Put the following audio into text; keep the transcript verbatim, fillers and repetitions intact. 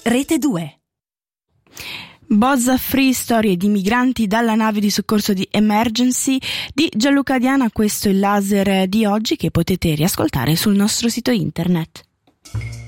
Rete due. Bozza Free, storie di migranti dalla nave di soccorso di Emergency di Gianluca Diana. Questo è il laser di oggi che potete riascoltare sul nostro sito internet.